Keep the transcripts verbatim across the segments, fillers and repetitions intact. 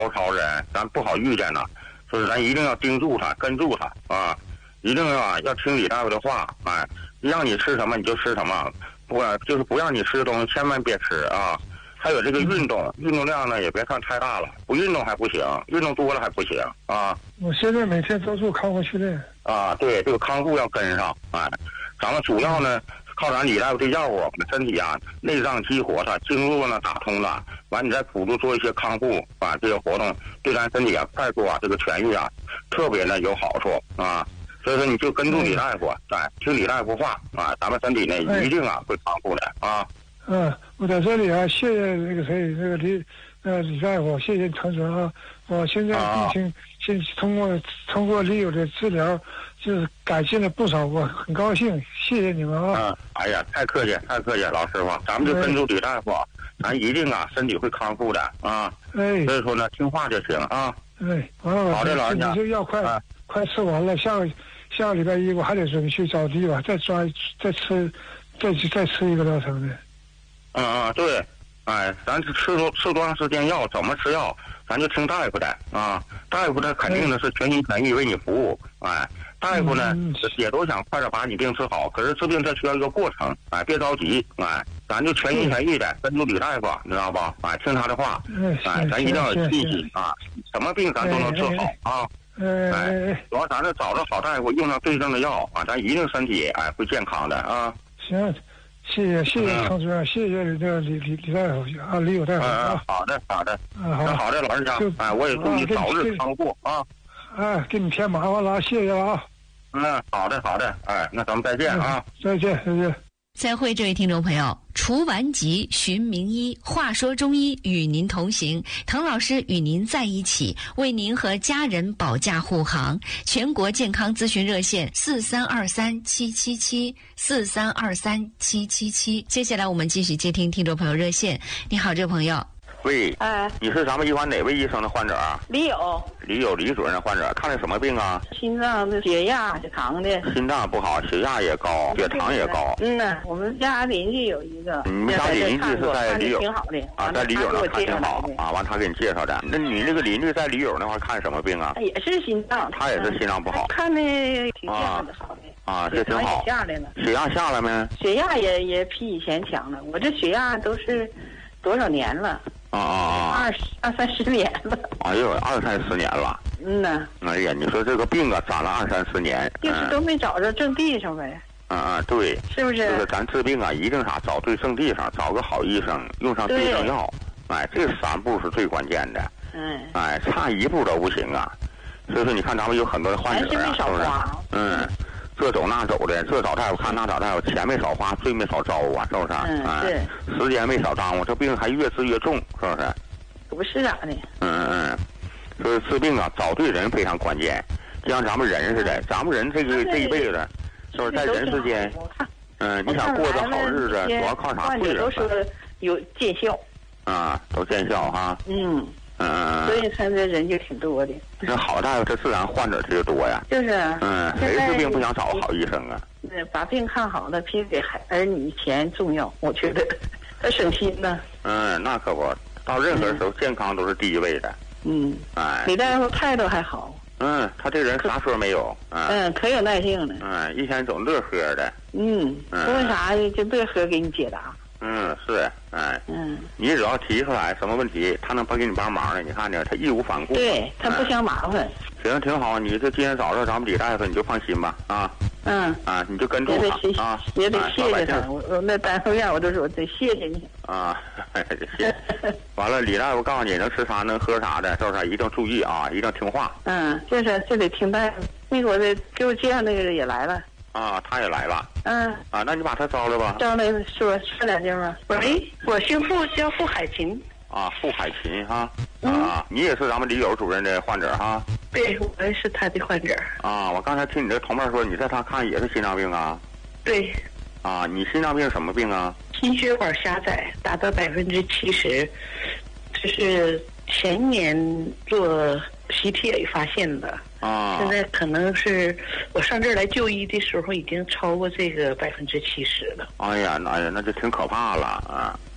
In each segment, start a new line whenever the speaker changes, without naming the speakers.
高超人，咱不好遇见呐。所以咱一定要盯住他，跟住他啊！一定要啊，要听李大夫的话，哎，让你吃什么你就吃什么，不就是不让你吃的东西千万别吃啊！还有这个运动，运动量呢也别看太大了，不运动还不行，运动多了还不行啊！
我现在每天都做康复训练
啊，对，这个康复要跟上，哎，咱们主要呢靠咱李大夫这药物，我们身体啊内脏激活它，经络呢打通了，完你再辅助做一些康复啊，这些活动对咱身体啊快速啊这个痊愈啊特别呢有好处啊。所以说你就跟住李大夫，哎，听李大夫话啊，咱们身体呢一定啊会康复的啊。
嗯，我在这里啊，谢谢那个谁，那个李呃李大夫，谢谢陈主任啊。我现在病情现通过通过李友的治疗，就是改进了不少，我很高兴，谢谢你们啊。
嗯，哎呀，太客气，太客气，老师傅，咱们就跟住李大夫，咱一定啊身体会康复的啊。
哎，
所以说呢，听话就行啊。
哎，完了，
好的，老人家，
这药快、啊、快吃完了，下个下个礼拜一我还得准备去找地吧，再抓再吃再再吃一个疗程的。
嗯嗯，对，哎，咱吃多吃多长时间药，怎么吃药，咱就听大夫的啊。大夫呢肯定的是全心全意为你服务，哎，大夫呢、嗯、也都想快点把你病治好，可是治病这需要一个过程，哎，别着急，哎，咱就全心全意的跟住李大夫，你知道吧？哎，听他的话，哎，咱一定要有信心啊，什么病咱都能治好啊。哎，主要咱这找着好大夫，用上对症的药啊，咱一定身体哎会健康的啊。
行。谢谢谢谢常主任，谢谢这个李李李大夫啊，李友大夫啊。
好的好的，
啊好，
好的老人家，哎，我也祝你早日康复啊。
哎，给你添麻烦了，谢谢了啊。
嗯，好的好的，哎，那咱们再见啊。
再见再见。
再会，这位听众朋友，除顽疾寻名医，话说中医与您同行，滕老师与您在一起，为您和家人保驾护航。全国健康咨询热线四三二三七七七四三二三七七七。接下来我们继续接听听众朋友热线。你好，这位朋友。
喂，
哎，
你是咱们医馆哪位医生的患者啊？
李友。
李友李主任的患者，看的什么病啊？
心脏的、血压、血糖的。
心脏不好，血压也高，血糖也高。
嗯呐，我们家邻居有一个。
你们家邻居是在李友？
挺好的
啊，在李友那看挺好啊，完他给你介绍的。那你这个邻居在李友那块看什么病啊？
也是心脏。
他也是心脏不好。
看的挺见的好的。
啊，这挺好。
血压下来了。
血压下来没？
血压也也比以前强了。我这血压都是多少年了？
啊啊啊！
二十二三十年了。
哎呦，二三十年了。
嗯呐。
哎呀，你说这个病啊，长了二三十年，
就是都没找着正地上呗。
嗯嗯，对。
是不是？
就是咱治病啊，一定啥找对正地上，找个好医生，用上对症药。哎，这三步是最关键的。
嗯。
哎，差一步都不行啊。所以说，你看咱们有很多的患者啊，是不是？嗯。这走那走的，这找大夫看那找大夫，钱没少花，罪没少遭啊，是不是？
嗯，
哎，时间没少耽误，这病还越治越重，是不是？
不是咋的？
嗯嗯嗯，所以治病啊，找对人非常关键，就像咱们人似的，咱们人这个这一辈子，是不是在人世间？嗯，你想过着好日子，主要靠啥？对人。
都说有见效。
啊，都见效哈。
嗯。
嗯，
所以他这人就挺多的。
这好大夫，这自然患者他就多呀。
就是。
嗯，谁治病不想找个好医生啊？
嗯，把病看好了，比给孩儿女钱重要，我觉得，他省心呢。
嗯，那可不，到任何时候健康都是第一位的。
嗯。哎。李大夫态度还好。
嗯，他这人啥说没有。
嗯，可有耐性了。
嗯，一天总乐呵的。
嗯。问啥就乐呵给你解答。
嗯，是，哎，
嗯，
你只要提出来什么问题，他能帮给你帮忙的，你看着他义无反顾，
对他不想麻烦。
行，挺好，你这今天找着咱们李大夫，你就放心吧，啊，
嗯，
啊，你就跟住他啊，
也得谢谢他，我我那单方面我都说得谢谢你
啊，谢，完了，李大夫告诉你能吃啥能喝啥的，是不是？一定注意啊，一定听话。
嗯，就是就得听大夫。那个我这给我介绍那个人也来了。
啊，他也来了。
嗯。
啊，那你把他招来吧。
招来说说两句吧。喂，我姓傅，叫傅海琴。
啊，傅海琴哈。
嗯。
啊，你也是咱们李友主任的患者哈。
对，我也是他的患者。
啊，我刚才听你这同伴说，你在他看也是心脏病啊。
对。
啊，你心脏病什么病啊？
心血管狭窄达到百分之七十，这是前年做 C T A 发现的。
啊，
现在可能是我上这儿来就医的时候，已经超过这个百分之七十了。
哎呀，那呀，那就挺可怕了啊！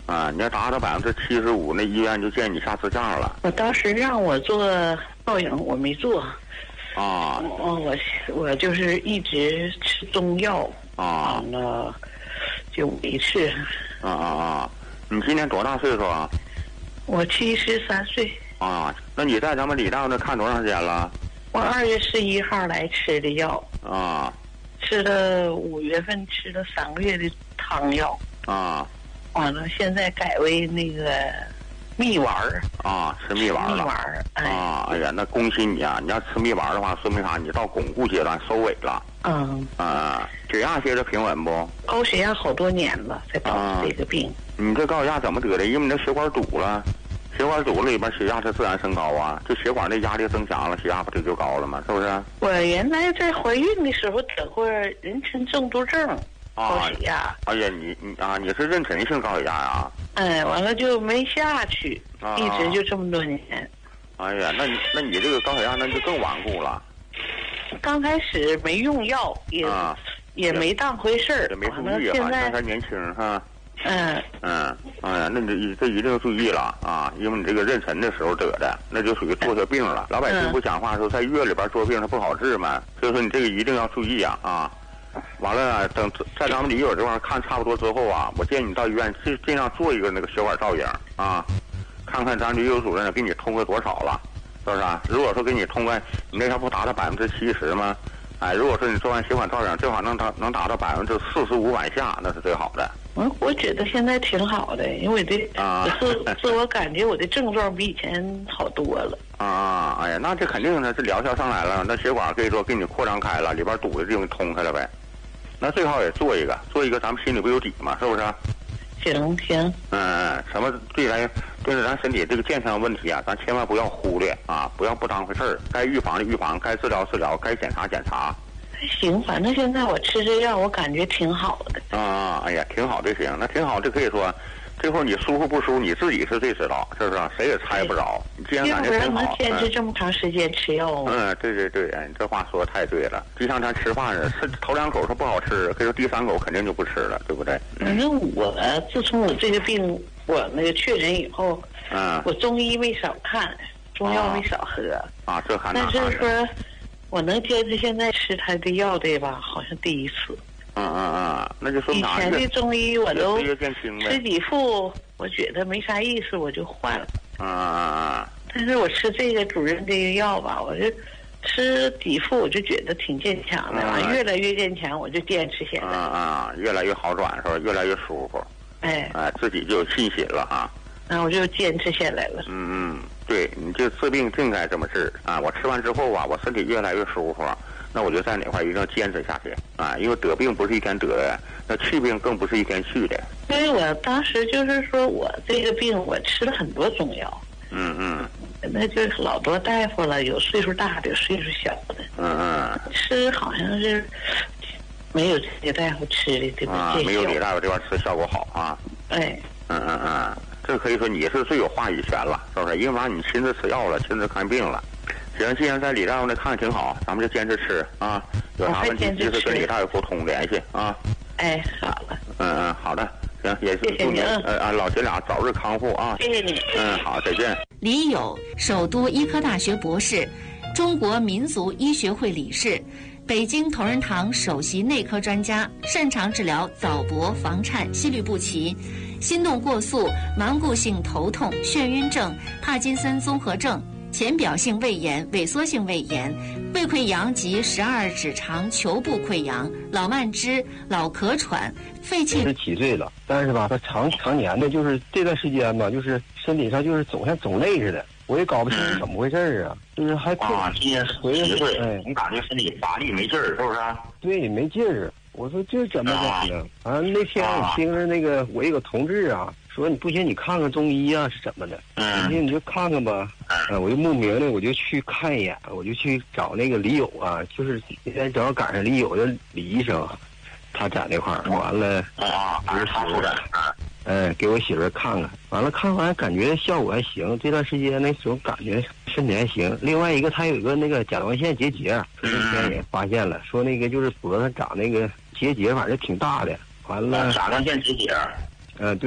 啊，你要达到百分之七十五，那医院就建议你下支架了。
我当时让我做造影，我没做。
啊。
哦，我我就是一直吃中药。
啊。
完了就没吃。
啊啊啊！你今年多大岁数啊？
我七十三岁。
啊，那你在咱们李大夫那看多长时间了？
我二月十一号来吃的药。
啊。
吃了五月份吃了三个月的汤药。
啊。
完了，现在改为那个蜜丸儿。
啊，吃蜜丸了。
蜜丸儿。哎、
啊，哎呀，那恭喜你啊！你要吃蜜丸的话，说明啥？你到巩固阶段收尾了。
嗯。
啊，血压现在平稳不？
高血压好多年了，才导致这个病。
啊、你这高血压怎么得的？因为你这血管堵了，血管堵了里边血压它自然升高啊。就血管的压力增强了，血压不这就高了吗？是不是？
我原来在怀孕的时候得过妊娠中毒症。高血压。
啊、哎呀，你你啊，你是妊娠性高血压呀？
哎，完了就没下去，啊、一直就这么多年。
哎呀，那你那你这个高血压那就更顽固了。
刚开始没用药，也、啊、也没当回事儿，
也没注意，
现在
还年轻哈。
嗯
嗯，哎呀，那你这这一定要注意了啊，因为你这个妊娠的时候得的，那就属于坐下病了。老百姓不讲话说在月里边坐病它不好治嘛，所以说你这个一定要注意啊啊。完了，等在咱们李友这块看差不多之后啊，我建议你到医院尽尽量做一个那个血管造影啊，看看咱李友主任给你通个多少了，是不是啊？如果说给你通个，你那还不达到百分之七十吗？哎，如果说你做完血管造影，最好能达能达到百分之四十五往下，那是最好的。
嗯，我觉得现在挺好的，因为我的啊，自自我感觉我的症状比以前好多了。
啊，哎呀，那这肯定的，这疗效上来了，那血管可以说给你扩张开了，里边堵的地方通开了呗。那最好也做一个，做一个，咱们心里不有底嘛，是不是？
行行。
嗯，什么对咱对咱身体这个健康问题啊，咱千万不要忽略啊，不要不当回事儿。该预防的预防，该治疗治疗，该检查检查。
行，反正现在我吃这药，我感觉挺好的。
啊，哎呀，挺好就行，那挺好，这可以说，这会儿你舒服不舒服，你自己是最知道，是不是？谁也猜不着。你既然感觉挺好，
要不然能坚持这么长时间吃药吗？
嗯，对对对，哎，你这话说的太对了。就像咱吃饭似的，吃头两口它不好吃，可是第三口肯定就不吃了，对不对？
反正我自从我这个病我那个确诊以后，
嗯，
我中医没少看，中药没少喝。
啊，这还
但是说。我能坚持现在吃他的药的吧，好像第一次。
嗯嗯嗯，那就说
以前的中医我都吃几副，我觉得没啥意思，我就换了。
嗯嗯嗯。
但是我吃这个主任这个药吧，我就吃几副，我就觉得挺坚强的，完、嗯、越来越坚强，我就坚持下来。
嗯嗯，越来越好转是吧？越来越舒服。
哎。
哎，自己就有信心了啊。
那我就坚持下来了。
嗯嗯。对，你这治病就应该这么治啊！我吃完之后啊，我身体越来越舒服，那我就在哪块一定要坚持下去啊！因为得病不是一天得的，那去病更不是一天去的。
所以我当时就是说我这个病，我吃了很多中药。
嗯嗯。
那就是老多大夫了，有岁数大的，有岁数小的。
嗯嗯。
吃好像是没有这个大夫吃的这个
啊，没有李大夫这块吃效果好啊。
哎。
嗯嗯嗯。这可以说你是最有话语权了，是不是？因为啥？你亲自吃药了，亲自看病了。行，既然在李大夫那看挺好，咱们就坚持吃啊。有啥问题及时跟李大夫沟通联系啊。
哎，好了。
嗯嗯，好的，行，也是祝您呃啊老姐俩早日康复啊。
谢谢你。
嗯，好，再见。
李友，首都医科大学博士，中国民族医学会理事。北京同仁堂首席内科专家，擅长治疗早搏、房颤、心律不齐、心动过速、顽固性头痛、眩晕症、帕金森综合症、浅表性胃炎、萎缩性胃炎、胃溃疡及十二指肠球部溃疡、老慢支、老咳喘、肺气。
十七岁了，但是吧，他常常年的，就是这段时间吧，就是身体上就是总像肿累似的。我也搞不清楚怎么回事儿啊，就是还
啊，今年十七岁，哎，你感觉身体乏力没劲儿，是不是？
对，没劲儿。我说这怎么整呢？啊，那天我听着那个我一个同志啊说，你不行，你看看中医啊是怎么的？嗯，你就看看吧。啊，我就慕名的，我就去看一眼，我就去找那个李友啊，就是那天正好赶上李友的李医生，他在那块儿，完了
啊，就是他说的。
哎，给我媳妇儿看看，完了看完感觉效果还行，这段时间那时候感觉身体还行。另外一个，他有一个那个甲状腺结节，说那天也发现了，说那个就是脖子长那个结节，反正挺大的。完了，
甲状腺结节。
嗯、呃，对，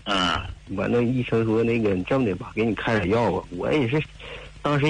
嗯。完了，医生说那个这么的吧，给你开点药吧。我也是，当时。